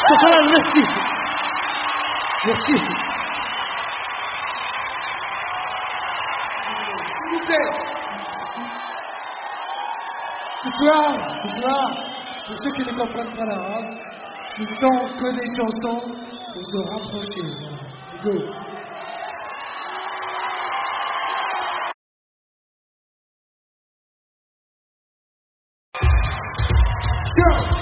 Solange, merci. Merci. S'il vous plaît. Ce soir, pour ceux qui ne comprennent pas l'arabe, nous sont que des chansons pour se rapprocher. Go. Go.